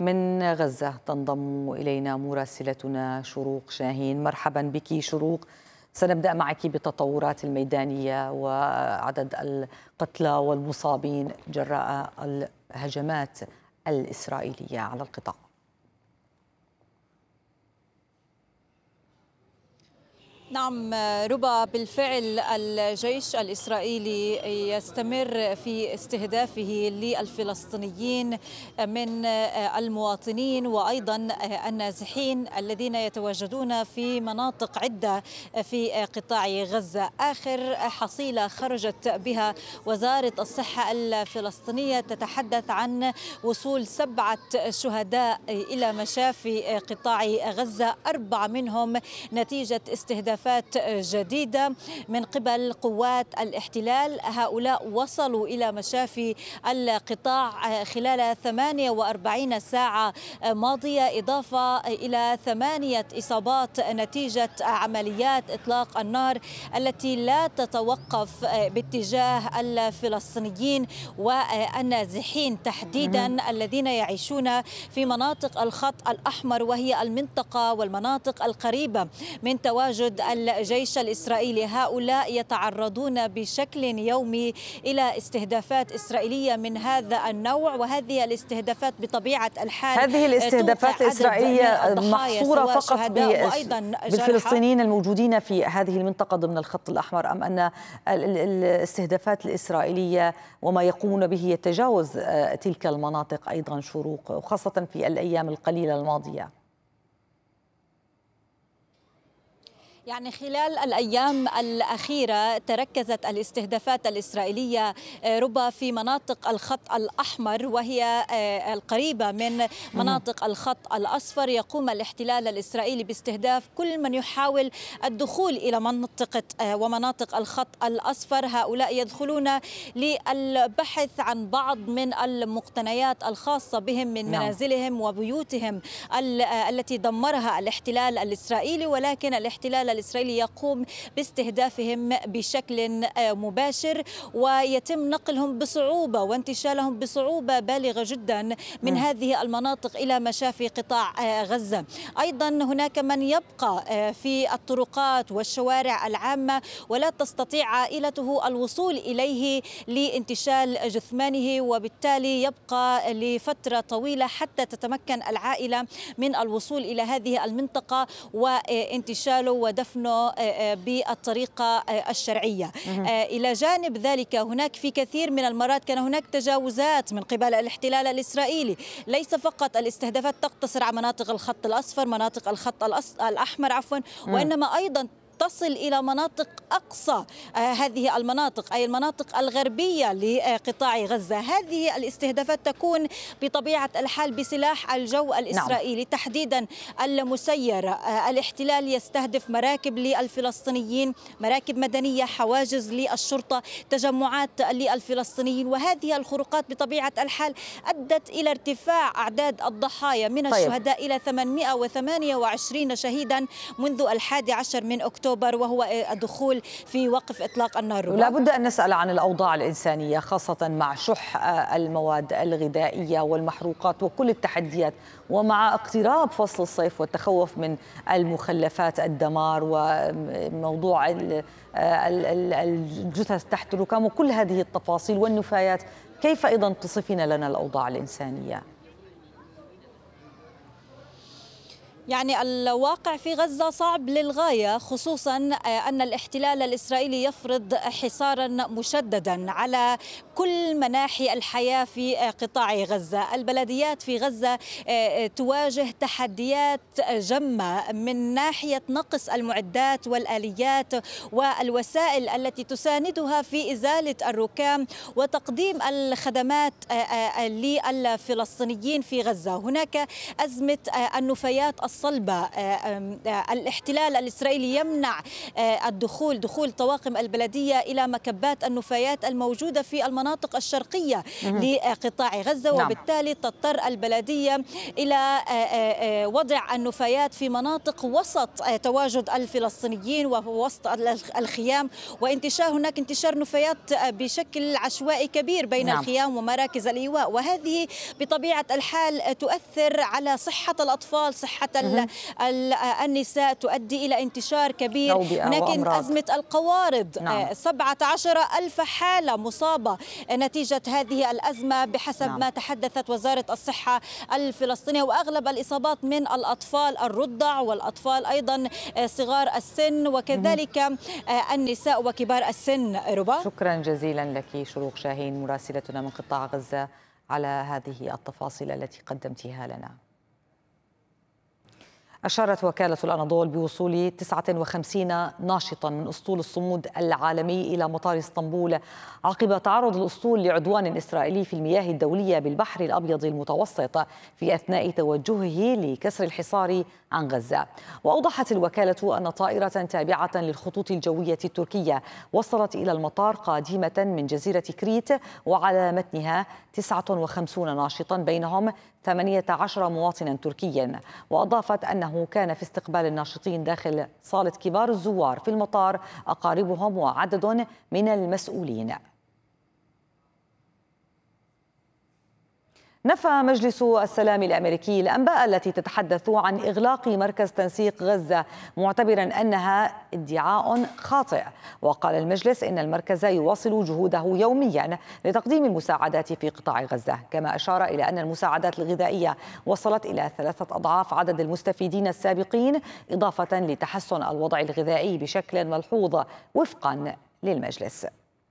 من غزة تنضم إلينا مراسلتنا شروق شاهين. مرحبا بك شروق. سنبدأ معك بالتطورات الميدانية وعدد القتلى والمصابين جراء الهجمات الإسرائيلية على القطاع. نعم ربا، بالفعل الجيش الإسرائيلي يستمر في استهدافه للفلسطينيين من المواطنين وأيضا النازحين الذين يتواجدون في مناطق عدة في قطاع غزة. آخر حصيلة خرجت بها وزارة الصحة الفلسطينية تتحدث عن وصول 7 شهداء إلى مشافي قطاع غزة، 4 منهم نتيجة استهدافات جديدة من قبل قوات الاحتلال. هؤلاء وصلوا إلى مشافي القطاع خلال 48 ساعة ماضية، إضافة إلى 8 إصابات نتيجة عمليات إطلاق النار التي لا تتوقف باتجاه الفلسطينيين والنازحين تحديدا الذين يعيشون في مناطق الخط الأحمر، وهي المنطقة والمناطق القريبة من تواجد الجيش الإسرائيلي. هؤلاء يتعرضون بشكل يومي إلى استهدافات إسرائيلية من هذا النوع، وهذه الاستهدافات بطبيعة الحال هذه الاستهدافات الإسرائيلية محصورة فقط بالفلسطينيين الموجودين في هذه المنطقة ضمن الخط الأحمر، أم أن الاستهدافات الإسرائيلية وما يقومون به يتجاوز تلك المناطق أيضا شروق، وخاصة في الأيام القليلة الماضية؟ يعني خلال الأيام الأخيرة تركزت الاستهدافات الإسرائيلية ربما في مناطق الخط الأحمر وهي القريبة من مناطق الخط الأصفر. يقوم الاحتلال الإسرائيلي باستهداف كل من يحاول الدخول إلى منطقة ومناطق الخط الأصفر. هؤلاء يدخلون للبحث عن بعض من المقتنيات الخاصة بهم من منازلهم وبيوتهم التي دمرها الاحتلال الإسرائيلي، ولكن الاحتلال الإسرائيلي يقوم باستهدافهم بشكل مباشر ويتم نقلهم بصعوبة وانتشالهم بصعوبة بالغة جدا من هذه المناطق إلى مشافي قطاع غزة. أيضا هناك من يبقى في الطرقات والشوارع العامة ولا تستطيع عائلته الوصول إليه لانتشال جثمانه، وبالتالي يبقى لفترة طويلة حتى تتمكن العائلة من الوصول إلى هذه المنطقة وانتشاله ودفنه بالطريقة الشرعية. إلى جانب ذلك هناك في كثير من المرات كان هناك تجاوزات من قبل الاحتلال الإسرائيلي، ليس فقط الاستهدافات تقتصر على مناطق الخط الأصفر، مناطق الخط الأحمر عفوا، وإنما أيضا تصل إلى مناطق أقصى هذه المناطق، أي المناطق الغربية لقطاع غزة. هذه الاستهدافات تكون بطبيعة الحال بسلاح الجو الإسرائيلي تحديدا المسير. الاحتلال يستهدف مراكب للفلسطينيين، مراكب مدنية، حواجز للشرطة، تجمعات للفلسطينيين، وهذه الخروقات بطبيعة الحال أدت إلى ارتفاع أعداد الضحايا من الشهداء إلى 828 شهيدا منذ 11 من أكتوبر، وهو الدخول في وقف إطلاق النار. لا بد أن نسأل عن الأوضاع الإنسانية خاصة مع شح المواد الغذائية والمحروقات وكل التحديات، ومع اقتراب فصل الصيف والتخوف من المخلفات الدمار وموضوع الجثث تحت الركام وكل هذه التفاصيل والنفايات. كيف أيضا تصفين لنا الأوضاع الإنسانية؟ يعني الواقع في غزة صعب للغاية، خصوصا أن الاحتلال الإسرائيلي يفرض حصارا مشددا على كل مناحي الحياة في قطاع غزة. البلديات في غزة تواجه تحديات جمة من ناحية نقص المعدات والآليات والوسائل التي تساندها في إزالة الركام وتقديم الخدمات للفلسطينيين في غزة. هناك أزمة النفايات الصلبة. الاحتلال الإسرائيلي يمنع دخول طواقم البلدية إلى مكبات النفايات الموجودة في المناطق الشرقية لقطاع غزة، وبالتالي تضطر البلدية إلى وضع النفايات في مناطق وسط تواجد الفلسطينيين ووسط الخيام، هناك انتشار نفايات بشكل عشوائي كبير بين الخيام ومراكز الإيواء، وهذه بطبيعة الحال تؤثر على صحة الأطفال، صحة النساء، تؤدي إلى انتشار كبير. هناك أزمة القوارض، 17,000 حالة مصابة نتيجة هذه الأزمة بحسب ما تحدثت وزارة الصحة الفلسطينية، وأغلب الإصابات من الأطفال الرضع والأطفال أيضا صغار السن، وكذلك النساء وكبار السن. ربا، شكرا جزيلا لك شروق شاهين مراسلتنا من قطاع غزة على هذه التفاصيل التي قدمتها لنا. أشارت وكالة الأناضول بوصول 59 ناشطا من أسطول الصمود العالمي إلى مطار اسطنبول عقب تعرض الأسطول لعدوان إسرائيلي في المياه الدولية بالبحر الأبيض المتوسط في أثناء توجهه لكسر الحصار عن غزة. وأوضحت الوكالة أن طائرة تابعة للخطوط الجوية التركية وصلت إلى المطار قادمة من جزيرة كريت، وعلى متنها 59 ناشطا بينهم 18 مواطنا تركيا. وأضافت أنه كان في استقبال الناشطين داخل صالة كبار الزوار في المطار أقاربهم وعدد من المسؤولين. نفى مجلس السلام الأمريكي الأنباء التي تتحدث عن إغلاق مركز تنسيق غزة، معتبرا أنها ادعاء خاطئ. وقال المجلس إن المركز يواصل جهوده يوميا لتقديم المساعدات في قطاع غزة، كما أشار إلى أن المساعدات الغذائية وصلت إلى 3 أضعاف عدد المستفيدين السابقين، إضافة لتحسن الوضع الغذائي بشكل ملحوظ وفقا للمجلس.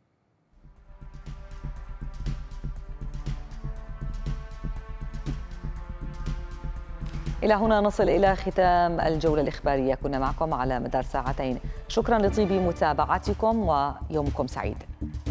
إلى هنا نصل إلى ختام الجولة الإخبارية، كنا معكم على مدار ساعتين. شكرا لطيب متابعتكم ويومكم سعيد.